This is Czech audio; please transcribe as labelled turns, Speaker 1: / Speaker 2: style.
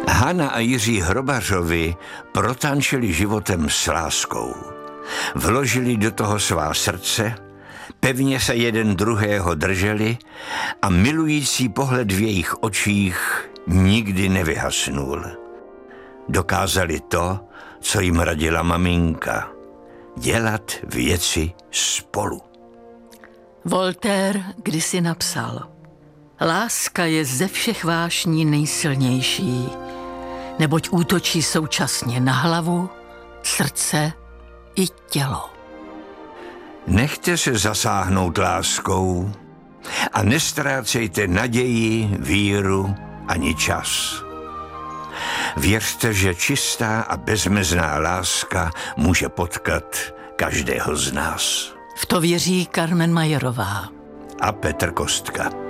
Speaker 1: Hana a Jiří Hrobařovi protančili životem s láskou. Vložili do toho svá srdce, pevně se jeden druhého drželi a milující pohled v jejich očích nikdy nevyhasnul. Dokázali to, co jim radila maminka, dělat věci spolu.
Speaker 2: Voltaire kdysi napsal: láska je ze všech vášní nejsilnější, neboť útočí současně na hlavu, srdce i tělo.
Speaker 1: Nechte se zasáhnout láskou a nestrácejte naději, víru ani čas. Věřte, že čistá a bezmezná láska může potkat každého z nás.
Speaker 2: V to věří Carmen Majerová
Speaker 1: A Petr Kostka.